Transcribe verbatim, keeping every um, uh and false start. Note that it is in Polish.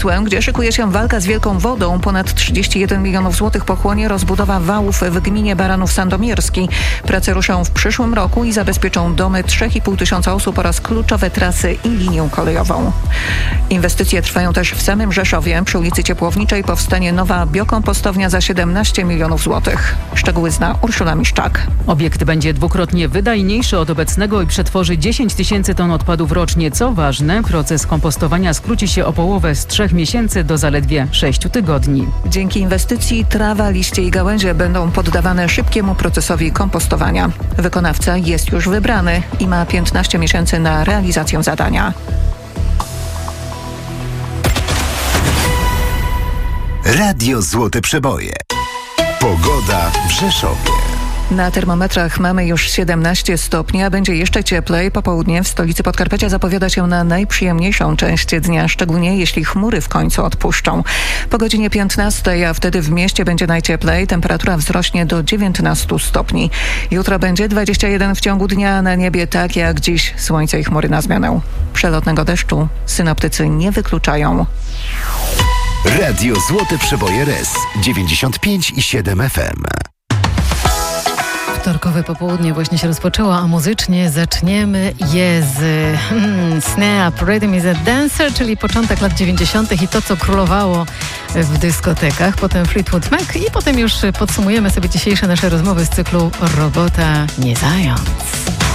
Gdzie szykuje się walka z wielką wodą. Ponad trzydzieści jeden milionów złotych pochłonie rozbudowa wałów w gminie Baranów Sandomierski. Prace ruszą w przyszłym roku i zabezpieczą domy trzy i pół tysiąca osób oraz kluczowe trasy i linię kolejową. Inwestycje trwają też w samym Rzeszowie. Przy ulicy Ciepłowniczej powstanie nowa biokompostownia za siedemnaście milionów złotych. Szczegóły zna Urszula Miszczak. Obiekt będzie dwukrotnie wydajniejszy od obecnego i przetworzy dziesięć tysięcy ton odpadów rocznie. Co ważne, proces kompostowania skróci się o połowę z trzech miesięcy do zaledwie sześciu tygodni. Dzięki inwestycji trawa, liście i gałęzie będą poddawane szybkiemu procesowi kompostowania. Wykonawca jest już wybrany i ma piętnaście miesięcy na realizację zadania. Radio Złote Przeboje. Pogoda w Rzeszowie. Na termometrach mamy już siedemnaście stopni, a będzie jeszcze cieplej. Popołudnie w stolicy Podkarpacia zapowiada się na najprzyjemniejszą część dnia, szczególnie jeśli chmury w końcu odpuszczą. Po godzinie piętnastej, a wtedy w mieście będzie najcieplej, temperatura wzrośnie do dziewiętnastu stopni. Jutro będzie dwadzieścia jeden w ciągu dnia, a na niebie tak jak dziś słońce i chmury na zmianę. Przelotnego deszczu synoptycy nie wykluczają. Radio Złote Przeboje R E S dziewięćdziesiąt pięć i siedem F M. Wtorkowe popołudnie właśnie się rozpoczęło, a muzycznie zaczniemy je z hmm, Snap, Rhythm is a Dancer, czyli początek lat dziewięćdziesiątych i to, co królowało w dyskotekach. Potem Fleetwood Mac i potem już podsumujemy sobie dzisiejsze nasze rozmowy z cyklu Robota nie zając.